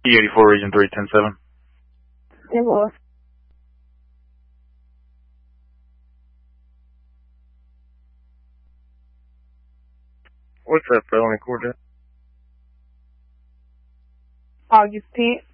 E84 Region 3107. It was. What's that felony court? August 10th.